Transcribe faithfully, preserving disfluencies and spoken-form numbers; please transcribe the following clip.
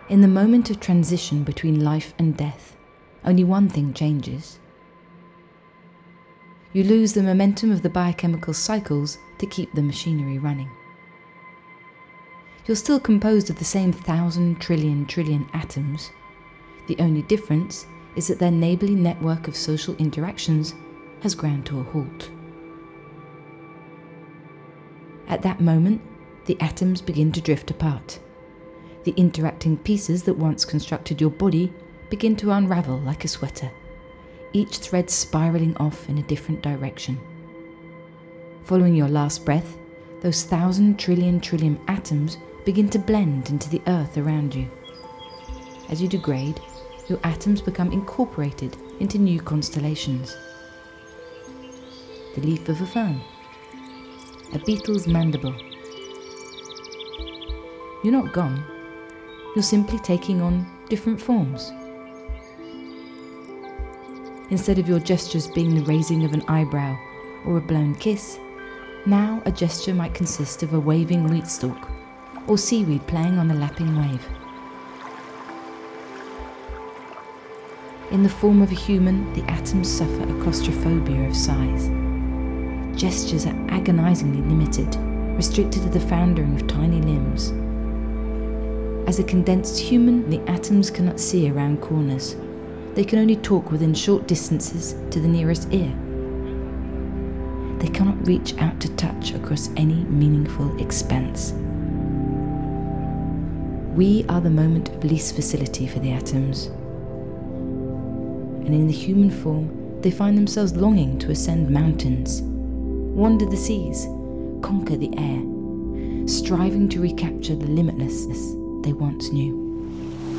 In the moment of transition between life and death, only one thing changes. You lose the momentum of the biochemical cycles to keep the machinery running. You're still composed of the same thousand trillion trillion atoms. The only difference is that their neighbourly network of social interactions has ground to a halt. At that moment, the atoms begin to drift apart. The interacting pieces that once constructed your body begin to unravel like a sweater, each thread spiralling off in a different direction. Following your last breath, those thousand trillion trillion atoms begin to blend into the earth around you. As you degrade, your atoms become incorporated into new constellations. The leaf of a fern, a beetle's mandible. You're not gone, you're simply taking on different forms. Instead of your gestures being the raising of an eyebrow or a blown kiss, now a gesture might consist of a waving wheat stalk or seaweed playing on a lapping wave. In the form of a human, the atoms suffer a claustrophobia of size. Gestures are agonizingly limited, restricted to the foundering of tiny limbs. As a condensed human, the atoms cannot see around corners. They can only talk within short distances to the nearest ear. They cannot reach out to touch across any meaningful expanse. We are the moment of least facility for the atoms. And in the human form, they find themselves longing to ascend mountains, wander the seas, conquer the air, striving to recapture the limitlessness they once knew.